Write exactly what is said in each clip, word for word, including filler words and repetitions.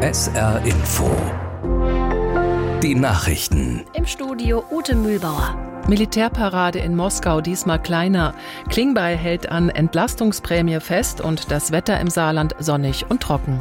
S R Info. Die Nachrichten. Im Studio Ute Mühlbauer. Militärparade in Moskau, diesmal kleiner. Klingbeil hält an Entlastungsprämie fest und das Wetter im Saarland sonnig und trocken.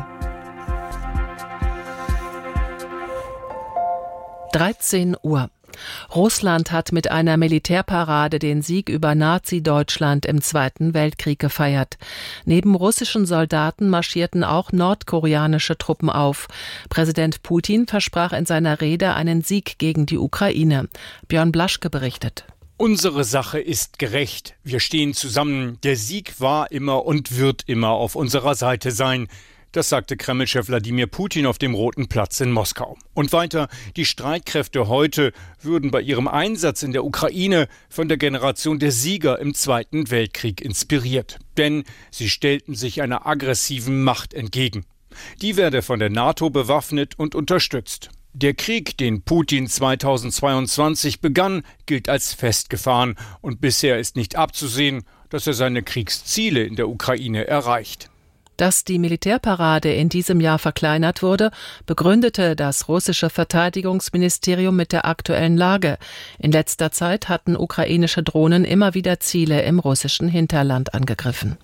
dreizehn Uhr. Russland hat mit einer Militärparade den Sieg über Nazi-Deutschland im Zweiten Weltkrieg gefeiert. Neben russischen Soldaten marschierten auch nordkoreanische Truppen auf. Präsident Putin versprach in seiner Rede einen Sieg gegen die Ukraine. Björn Blaschke berichtet. Unsere Sache ist gerecht. Wir stehen zusammen. Der Sieg war immer und wird immer auf unserer Seite sein. Das sagte Kreml-Chef Wladimir Putin auf dem Roten Platz in Moskau. Und weiter, die Streitkräfte heute würden bei ihrem Einsatz in der Ukraine von der Generation der Sieger im Zweiten Weltkrieg inspiriert. Denn sie stellten sich einer aggressiven Macht entgegen. Die werde von der NATO bewaffnet und unterstützt. Der Krieg, den Putin zweitausendzweiundzwanzig begann, gilt als festgefahren. Und bisher ist nicht abzusehen, dass er seine Kriegsziele in der Ukraine erreicht. Dass die Militärparade in diesem Jahr verkleinert wurde, begründete das russische Verteidigungsministerium mit der aktuellen Lage. In letzter Zeit hatten ukrainische Drohnen immer wieder Ziele im russischen Hinterland angegriffen.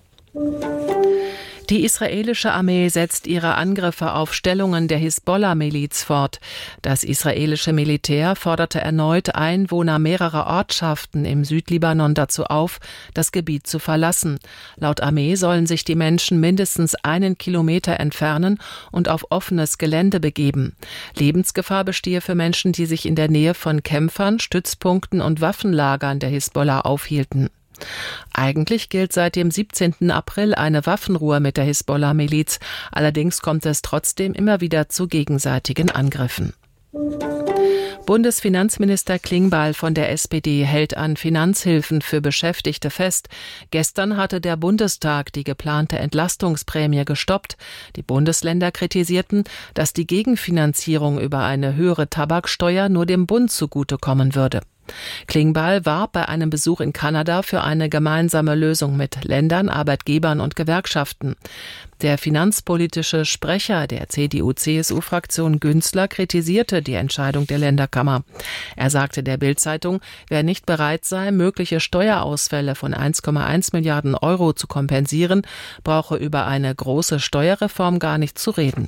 Die israelische Armee setzt ihre Angriffe auf Stellungen der Hisbollah-Miliz fort. Das israelische Militär forderte erneut Einwohner mehrerer Ortschaften im Südlibanon dazu auf, das Gebiet zu verlassen. Laut Armee sollen sich die Menschen mindestens einen Kilometer entfernen und auf offenes Gelände begeben. Lebensgefahr bestehe für Menschen, die sich in der Nähe von Kämpfern, Stützpunkten und Waffenlagern der Hisbollah aufhielten. Eigentlich gilt seit dem siebzehnten April eine Waffenruhe mit der Hisbollah-Miliz. Allerdings kommt es trotzdem immer wieder zu gegenseitigen Angriffen. Bundesfinanzminister Klingbeil von der S P D hält an Finanzhilfen für Beschäftigte fest. Gestern hatte der Bundestag die geplante Entlastungsprämie gestoppt. Die Bundesländer kritisierten, dass die Gegenfinanzierung über eine höhere Tabaksteuer nur dem Bund zugutekommen würde. Klingbeil warb bei einem Besuch in Kanada für eine gemeinsame Lösung mit Ländern, Arbeitgebern und Gewerkschaften. Der finanzpolitische Sprecher der C D U C S U-Fraktion Günzler kritisierte die Entscheidung der Länderkammer. Er sagte der Bild-Zeitung, wer nicht bereit sei, mögliche Steuerausfälle von eins Komma eins Milliarden Euro zu kompensieren, brauche über eine große Steuerreform gar nicht zu reden.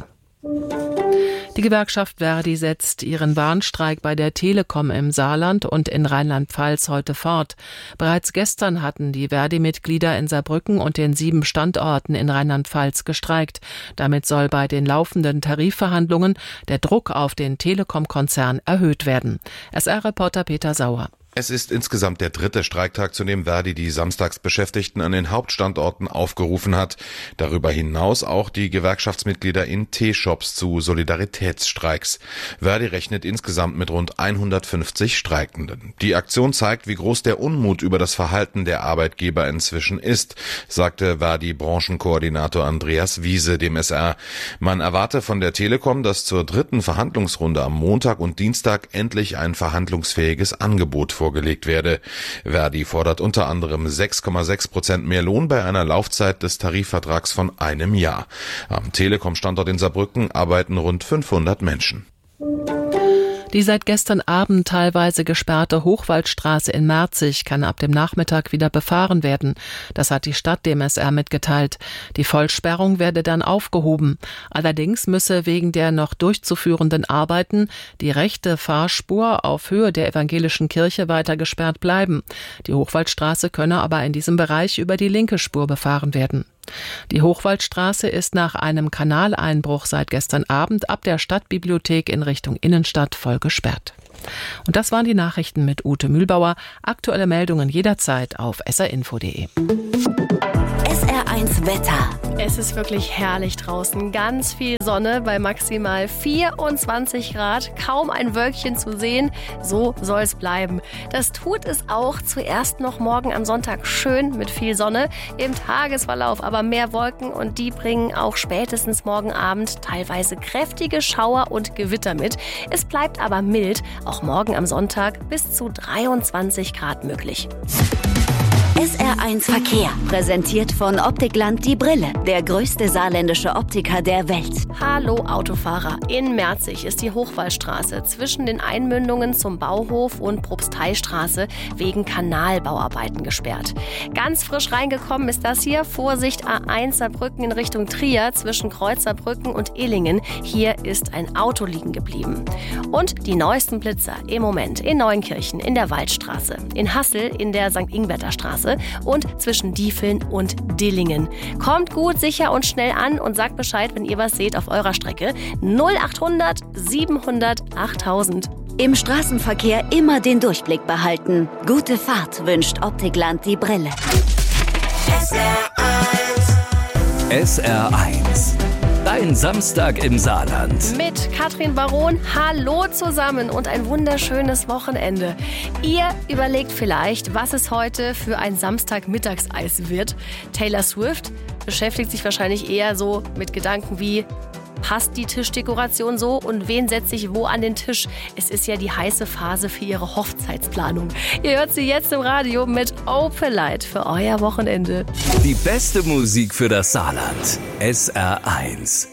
Die Gewerkschaft Verdi setzt ihren Warnstreik bei der Telekom im Saarland und in Rheinland-Pfalz heute fort. Bereits gestern hatten die Verdi-Mitglieder in Saarbrücken und den sieben Standorten in Rheinland-Pfalz gestreikt. Damit soll bei den laufenden Tarifverhandlungen der Druck auf den Telekom-Konzern erhöht werden. S R-Reporter Peter Sauer. Es ist insgesamt der dritte Streiktag, zu dem Verdi die Samstagsbeschäftigten an den Hauptstandorten aufgerufen hat. Darüber hinaus auch die Gewerkschaftsmitglieder in T-Shops zu Solidaritätsstreiks. Verdi rechnet insgesamt mit rund hundertfünfzig Streikenden. Die Aktion zeigt, wie groß der Unmut über das Verhalten der Arbeitgeber inzwischen ist, sagte Verdi-Branchenkoordinator Andreas Wiese dem S R. Man erwarte von der Telekom, dass zur dritten Verhandlungsrunde am Montag und Dienstag endlich ein verhandlungsfähiges Angebot vorgelegt vorgelegt werde. Verdi fordert unter anderem sechs Komma sechs Prozent mehr Lohn bei einer Laufzeit des Tarifvertrags von einem Jahr. Am Telekom-Standort in Saarbrücken arbeiten rund fünfhundert Menschen. Die seit gestern Abend teilweise gesperrte Hochwaldstraße in Merzig kann ab dem Nachmittag wieder befahren werden. Das hat die Stadt dem S R mitgeteilt. Die Vollsperrung werde dann aufgehoben. Allerdings müsse wegen der noch durchzuführenden Arbeiten die rechte Fahrspur auf Höhe der evangelischen Kirche weiter gesperrt bleiben. Die Hochwaldstraße könne aber in diesem Bereich über die linke Spur befahren werden. Die Hochwaldstraße ist nach einem Kanaleinbruch seit gestern Abend ab der Stadtbibliothek in Richtung Innenstadt voll gesperrt. Und das waren die Nachrichten mit Ute Mühlbauer. Aktuelle Meldungen jederzeit auf s r info punkt d e. S R eins Wetter. Es ist wirklich herrlich draußen. Ganz viel Sonne bei maximal vierundzwanzig Grad. Kaum ein Wölkchen zu sehen. So soll es bleiben. Das tut es auch zuerst noch morgen am Sonntag schön mit viel Sonne. Im Tagesverlauf aber mehr Wolken und die bringen auch spätestens morgen Abend teilweise kräftige Schauer und Gewitter mit. Es bleibt aber mild. Auch morgen am Sonntag bis zu dreiundzwanzig Grad möglich. S R eins Verkehr, präsentiert von Optikland die Brille, der größte saarländische Optiker der Welt. Hallo Autofahrer, in Merzig ist die Hochwallstraße zwischen den Einmündungen zum Bauhof und Propsteistraße wegen Kanalbauarbeiten gesperrt. Ganz frisch reingekommen ist das hier, Vorsicht A eins Saarbrücken in Richtung Trier zwischen Kreuz Saarbrücken und Illingen. Hier ist ein Auto liegen geblieben. Und die neuesten Blitzer im Moment in Neunkirchen in der Waldstraße, in Hassel in der Sankt Ingwerter Straße und zwischen Diefeln und Dillingen. Kommt gut, sicher und schnell an und sagt Bescheid, wenn ihr was seht auf eurer Strecke. null achthundert siebenhundert achttausend. Im Straßenverkehr immer den Durchblick behalten. Gute Fahrt wünscht Optikland die Brille. S R eins. Dein Samstag im Saarland. Mit Katrin Baron, hallo zusammen und ein wunderschönes Wochenende. Ihr überlegt vielleicht, was es heute für ein Samstagmittagseis wird. Taylor Swift beschäftigt sich wahrscheinlich eher so mit Gedanken wie: Passt die Tischdekoration so und wen setze ich wo an den Tisch? Es ist ja die heiße Phase für ihre Hochzeitsplanung. Ihr hört sie jetzt im Radio mit Opelite für euer Wochenende. Die beste Musik für das Saarland. S R eins.